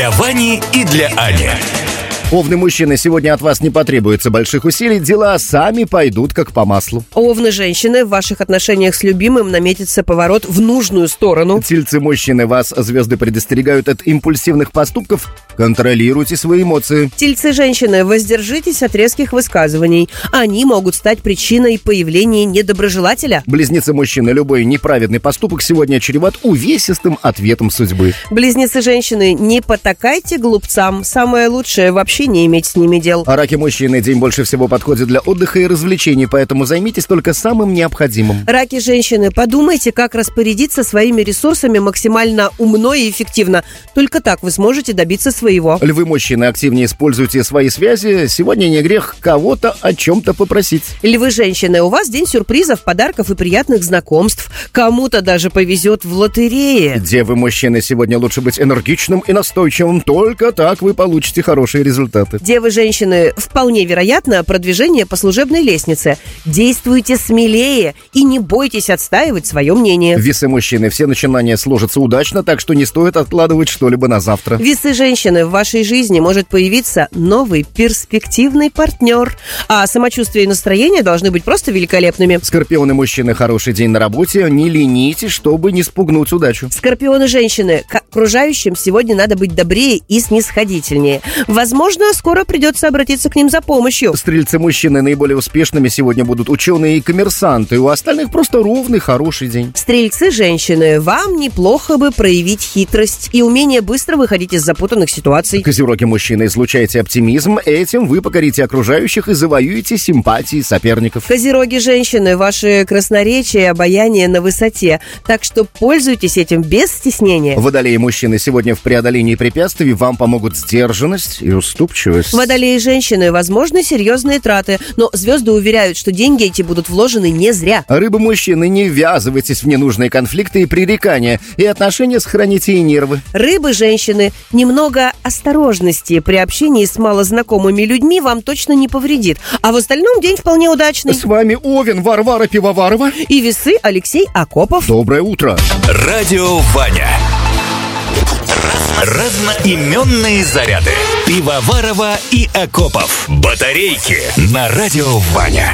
Для Вани и для Ани. Овны мужчины, сегодня от вас не потребуется больших усилий, дела сами пойдут как по маслу. Овны женщины, в ваших отношениях с любимым наметится поворот в нужную сторону. Тельцы мужчины, вас звезды предостерегают от импульсивных поступков, контролируйте свои эмоции. Тельцы женщины, воздержитесь от резких высказываний. Они могут стать причиной появления недоброжелателя. Близнецы мужчины, любой неправедный поступок сегодня чреват увесистым ответом судьбы. Близнецы женщины, не потакайте глупцам. Самое лучшее вообще не иметь с ними дел. А раки мужчины, день больше всего подходит для отдыха и развлечений, поэтому займитесь только самым необходимым. Раки женщины, подумайте, как распорядиться своими ресурсами максимально умно и эффективно. Только так вы сможете добиться своего. Львы мужчины, активнее используйте свои связи. Сегодня не грех кого-то о чем-то попросить. Львы женщины, у вас день сюрпризов, подарков и приятных знакомств. Кому-то даже повезет в лотерее. Девы мужчины, сегодня лучше быть энергичным и настойчивым. Только так вы получите хорошие результаты. Девы женщины, вполне вероятно продвижение по служебной лестнице. Действуйте смелее и не бойтесь отстаивать свое мнение. Весы мужчины, все начинания сложатся удачно, так что не стоит откладывать что-либо на завтра. Весы женщины, в вашей жизни может появиться новый перспективный партнер. А самочувствие и настроение должны быть просто великолепными. Скорпионы мужчины, хороший день на работе. Не ленитесь, чтобы не спугнуть удачу. Скорпионы женщины, к окружающим сегодня надо быть добрее и снисходительнее. Возможно, скоро придется обратиться к ним за помощью. Стрельцы мужчины, наиболее успешными сегодня будут ученые и коммерсанты. У остальных просто ровный, хороший день. Стрельцы женщины, вам неплохо бы проявить хитрость и умение быстро выходить из запутанных ситуаций. Козероги мужчины, излучайте оптимизм. Этим вы покорите окружающих и завоюете симпатии соперников. Козероги женщины, ваше красноречие и обаяние на высоте. Так что пользуйтесь этим без стеснения. Водолеи мужчины, сегодня в преодолении препятствий вам помогут сдержанность и уступчивость. Водолеи женщины, возможны серьезные траты, но звезды уверяют, что деньги эти будут вложены не зря. Рыбы мужчины, не ввязывайтесь в ненужные конфликты и пререкания, и отношения сохраните и нервы. Рыбы женщины, немного осторожности при общении с малознакомыми людьми вам точно не повредит, а в остальном день вполне удачный. С вами Овен Варвара Пивоварова И Весы Алексей Акопов. Доброе утро. Радио Ваня. Разноименные заряды. Пивоварова и Акопов. Батарейки на Радио Ваня.